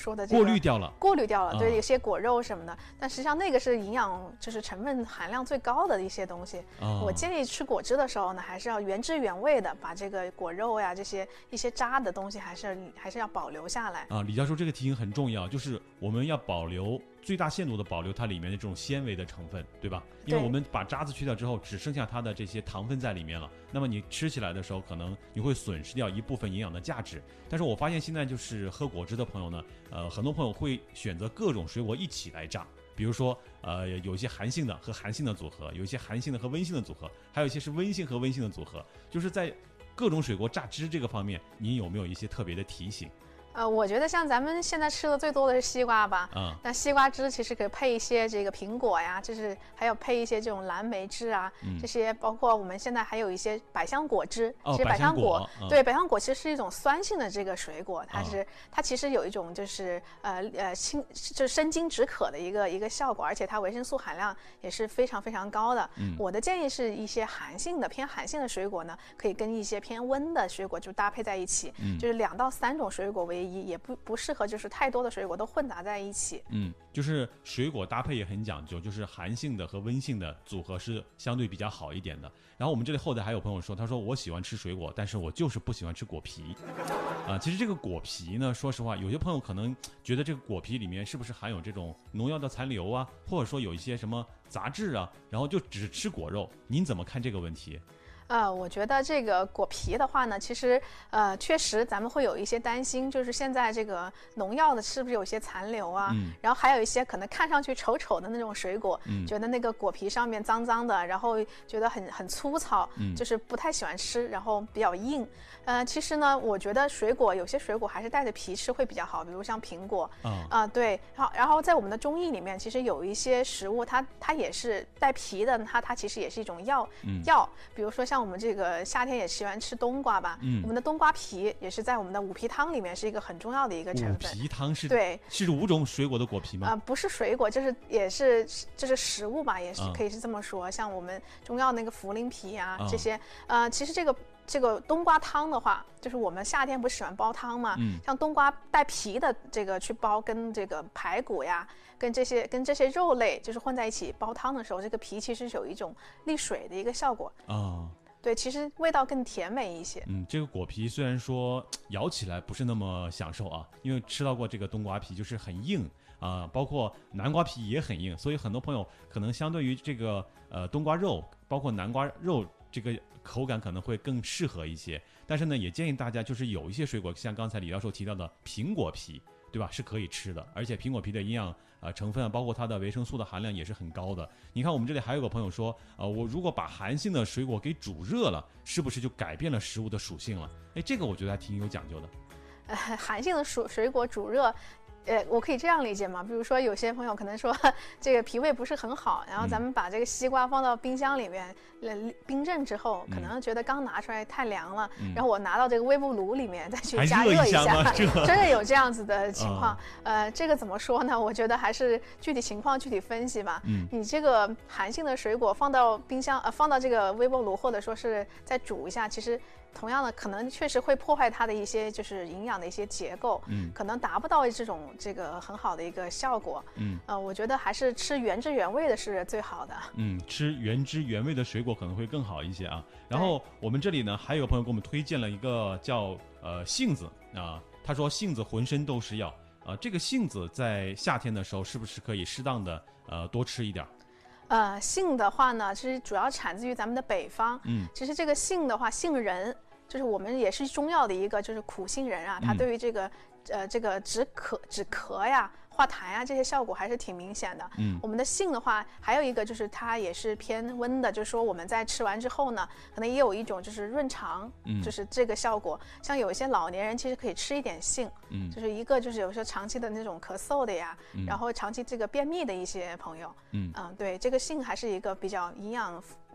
说的这个过滤掉了，对，有些果肉什么的，但实际上那个是营养就是成分含量最高的一些东西。我建议吃果汁的时候呢，还是要原汁原味的把这个果肉呀这些一些渣的东西还是要保留下来。 李教授这个提醒很重要，就是我们要保留最大限度的保留它里面的这种纤维的成分，对吧？因为我们把渣子去掉之后，只剩下它的这些糖分在里面了，那么你吃起来的时候，可能你会损失掉一部分营养的价值。但是我发现现在就是喝果汁的朋友呢，很多朋友会选择各种水果一起来榨，比如说有一些寒性的和寒性的组合，有一些寒性的和温性的组合，还有一些是温性和温性的组合，就是在各种水果榨汁这个方面，您有没有一些特别的提醒？ 我觉得像咱们现在吃的最多的是西瓜吧，那西瓜汁其实可以配一些这个苹果呀，就是还有配一些这种蓝莓汁啊，这些包括我们现在还有一些百香果汁。其实百香果，对，百香果其实是一种酸性的这个水果，它其实有一种就是就是生津止渴的一个效果，而且它维生素含量也是非常非常高的。我的建议是一些偏寒性的水果呢，可以跟一些偏温的水果就搭配在一起，就是2到3种水果为一，也不适合就是太多的水果都混杂在一起。 就是水果搭配也很讲究，就是寒性的和温性的组合是相对比较好一点的。然后我们这里后台还有朋友说，他说我喜欢吃水果，但是我就是不喜欢吃果皮。其实这个果皮呢，说实话，有些朋友可能觉得这个果皮里面是不是含有这种农药的残留啊，或者说有一些什么杂质啊，然后就只吃果肉，您怎么看这个问题？ 我觉得这个果皮的话呢，其实确实咱们会有一些担心，就是现在这个农药的是不是有些残留啊？然后还有一些可能看上去丑丑的那种水果，觉得那个果皮上面脏脏的，然后觉得很粗糙，就是不太喜欢吃，然后比较硬。其实呢，我觉得有些水果还是带着皮吃会比较好，比如像苹果。对，然后在我们的中医里面，其实有一些食物它也是带皮的，它其实也是一种药，比如说像我们这个夏天也喜欢吃冬瓜吧，我们的冬瓜皮也是在我们的五皮汤里面是一个很重要的一个成分。 五皮汤是对， 是5种水果的果皮吗？ 不是水果，也是食物吧，也是可以是这么说。像我们中药那个茯苓皮啊，这些，其实这个冬瓜汤的话，就是我们夏天不是喜欢煲汤吗？像冬瓜带皮的这个去煲，跟这个排骨呀，跟这些肉类就是混在一起煲汤的时候，这个皮其实有一种利水的一个效果。对，其实味道更甜美一些。 这个果皮虽然说咬起来不是那么享受啊，因为吃到过这个冬瓜皮就是很硬啊，包括南瓜皮也很硬，所以很多朋友可能相对于这个冬瓜肉，包括南瓜肉这个口感可能会更适合一些。但是呢，也建议大家就是有一些水果，像刚才李教授提到的苹果皮，对吧？是可以吃的，而且苹果皮的营养成分包括它的维生素的含量也是很高的。你看我们这里还有个朋友说，我如果把寒性的水果给煮热了，是不是就改变了食物的属性了？这个我觉得还挺有讲究的。 寒性的水果煮热。我可以这样理解吗？比如说有些朋友可能说这个脾胃不是很好，然后咱们把这个西瓜放到冰箱里面冰镇之后，可能觉得刚拿出来太凉了，然后我拿到这个微波炉里面再去加热一下，真的有这样子的情况。这个怎么说呢？我觉得还是具体情况具体分析吧。你这个寒性的水果放到冰箱放到这个微波炉，或者说是再煮一下，其实同样的可能确实会破坏它的一些就是营养的一些结构，可能达不到这个很好的一个效果。我觉得还是吃原汁原味的是最好的。 吃原汁原味的水果可能会更好一些啊。然后我们这里呢还有朋友给我们推荐了一个叫杏子啊，他说杏子浑身都是药这个杏子在夏天的时候是不是可以适当的多吃一点？ 杏的话呢，其实主要产自于咱们的北方。其实这个杏的话，杏仁就是我们也是中药的一个就是苦杏仁啊，它对于这个止咳呀、化痰呀这些效果还是挺明显的。我们的杏的话，还有一个就是它也是偏温的，就是说我们在吃完之后呢，可能也有一种就是润肠，就是这个效果。像有一些老年人其实可以吃一点杏，就是一个就是有时候长期的那种咳嗽的呀，然后长期这个便秘的一些朋友，对，这个杏还是一个比较营养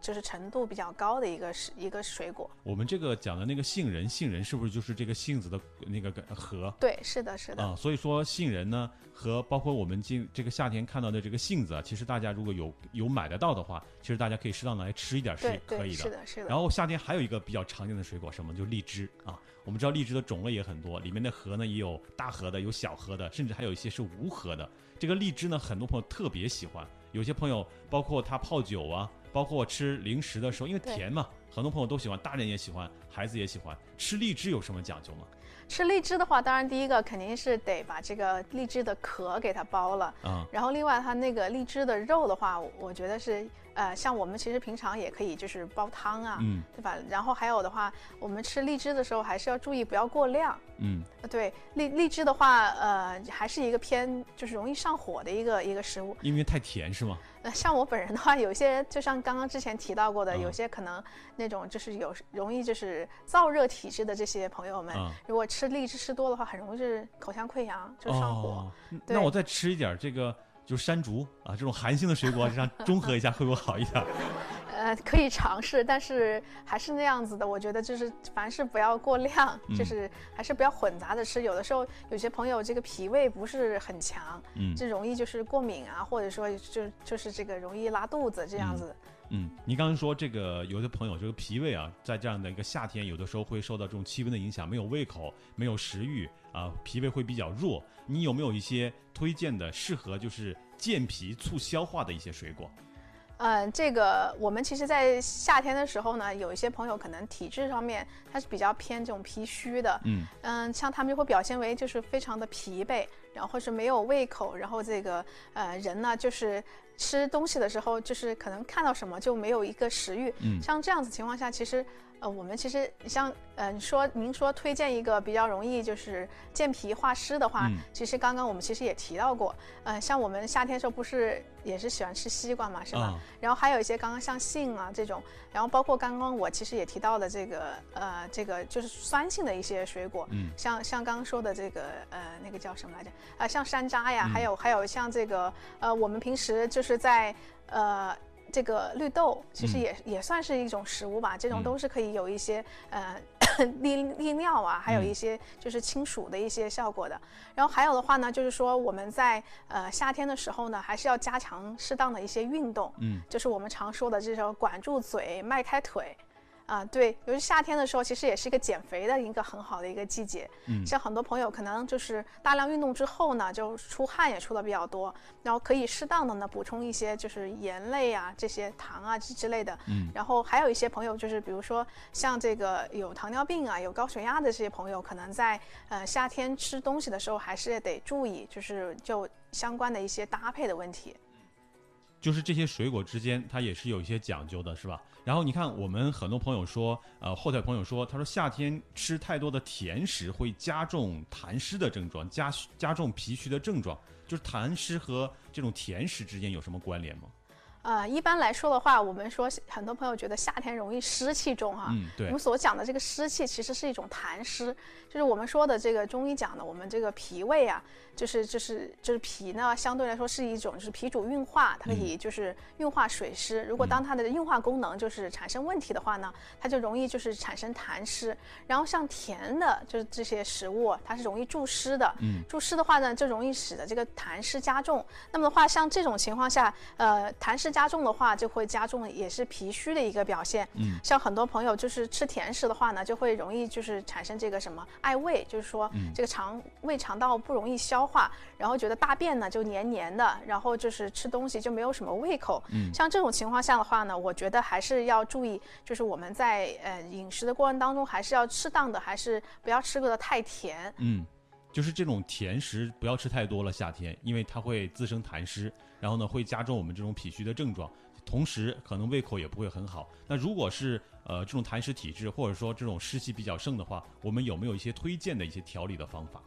就是程度比较高的一个水果。 我们这个讲的那个杏仁是不是就是这个杏子的那个核？ 对，是的，是的。 啊，所以说杏仁呢和包括我们这个夏天看到的这个杏子啊，其实大家如果有买得到的话，其实大家可以适当的来吃一点是可以的。 是的，是的。 然后夏天还有一个比较常见的水果，什么就荔枝啊。我们知道荔枝的种类也很多，里面的核呢也有大核的，有小核的，甚至还有一些是无核的。这个荔枝呢，很多朋友特别喜欢，有些朋友包括他泡酒啊，包括吃零食的时候，因为甜嘛，很多朋友都喜欢，大人也喜欢，孩子也喜欢。吃荔枝有什么讲究吗？ 吃荔枝的话，当然第一个肯定是得把这个荔枝的壳给它剥了，然后另外它那个荔枝的肉的话，我觉得是像我们其实平常也可以就是煲汤啊，对吧？然后还有的话，我们吃荔枝的时候还是要注意不要过量，对，荔枝的话，还是一个偏就是容易上火的一个食物， 因为太甜是吗？ 像我本人的话，有些人就像刚刚之前提到过的，有些可能那种就是容易就是燥热体质的这些朋友们，如果吃荔枝吃多的话，很容易是口腔溃疡，就上火。 那我再吃一点这个就是山竹啊这种寒性的水果，这样中和一下会不会好一点？ 可以尝试，但是还是那样子的。我觉得就是凡事不要过量，就是还是不要混杂着吃。有的时候有些朋友这个脾胃不是很强，就容易就是过敏啊，或者说就是这个容易拉肚子这样子。 你刚刚说这个有的朋友这个脾胃啊，在这样的一个夏天，有的时候会受到这种气温的影响，没有胃口，没有食欲啊，脾胃会比较弱。你有没有一些推荐的适合就是健脾促消化的一些水果？ 这个我们其实，在夏天的时候呢，有一些朋友可能体质上面他是比较偏这种脾虚的，像他们就会表现为就是非常的疲惫，然后是没有胃口，然后这个人呢就是吃东西的时候就是可能看到什么就没有一个食欲，像这样子情况下，其实我们其实像您说推荐一个比较容易就是健脾化湿的话，其实刚刚我们其实也提到过，像我们夏天的时候不是也是喜欢吃西瓜嘛，是吧？然后还有一些刚刚像杏啊这种，然后包括刚刚我其实也提到的这个就是酸性的一些水果，像刚刚说的这个那个叫什么来着？像山楂呀，还有像这个我们平时就是在这个绿豆其实也算是一种食物吧，这种都是可以有一些利尿啊，还有一些就是清暑的一些效果的。然后还有的话呢，就是说我们在夏天的时候呢，还是要加强适当的一些运动，就是我们常说的这种管住嘴，迈开腿。对，尤其夏天的时候，其实也是一个减肥的一个很好的一个季节。像很多朋友可能就是大量运动之后呢，就出汗也出的比较多，然后可以适当的呢补充一些就是盐类啊、这些糖啊之类的。然后还有一些朋友就是比如说像这个有糖尿病啊、有高血压的这些朋友，可能在夏天吃东西的时候还是得注意，就相关的一些搭配的问题。 就是这些水果之间它也是有一些讲究的，是吧？然后你看我们很多朋友说后台朋友说，他说夏天吃太多的甜食会加重痰湿的症状，加重脾虚的症状，就是痰湿和这种甜食之间有什么关联吗？ 一般来说的话，我们说很多朋友觉得夏天容易湿气重哈， 对， 我们所讲的这个湿气其实是一种痰湿，就是我们说的这个中医讲的，我们这个脾胃啊，就是脾呢，相对来说是一种就是脾主运化，它可以就是运化水湿。如果当它的运化功能就是产生问题的话呢，它就容易就是产生痰湿。然后像甜的，就是这些食物，它是容易助湿的，助湿的话呢，就容易使得这个痰湿加重。那么的话，像这种情况下，痰湿加重的话，就会加重也是脾虚的一个表现。像很多朋友就是吃甜食的话呢，就会容易就是产生这个什么爱胃，就是说这个胃肠道不容易消化，然后觉得大便呢就黏黏的，然后就是吃东西就没有什么胃口。像这种情况下的话呢，我觉得还是要注意，就是我们在饮食的过程当中，还是要适当的，还是不要吃得太甜。 就是这种甜食不要吃太多了，夏天，因为它会滋生痰湿，然后呢会加重我们这种脾虚的症状，同时可能胃口也不会很好。那如果是这种痰湿体质或者说这种湿气比较盛的话，我们有没有一些推荐的一些调理的方法？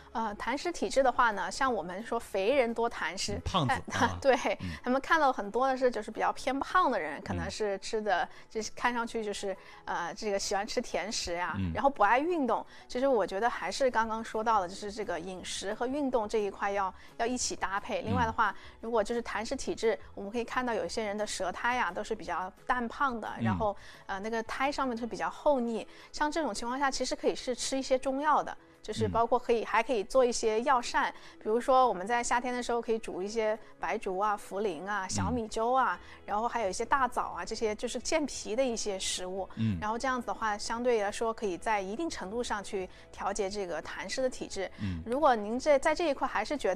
痰湿体质的话呢，像我们说肥人多痰湿， 胖子对，他们看到很多的是就是比较偏胖的人，可能是吃的就是看上去就是这个喜欢吃甜食呀，然后不爱运动。其实我觉得还是刚刚说到的，就是这个饮食和运动这一块要一起搭配。另外的话，如果就是痰湿体质，我们可以看到有一些人的舌苔呀都是比较淡胖的，然后那个苔上面是比较厚腻，像这种情况下，其实可以是吃一些中药的。就是包括还可以做一些药膳，比如说我们在夏天的时候可以煮一些白术啊、茯苓啊、小米粥啊，然后还有一些大枣啊，这些就是健脾的一些食物。然后这样子的话，相对来说可以在一定程度上去调节这个痰湿的体质。如果您在这一块还是觉得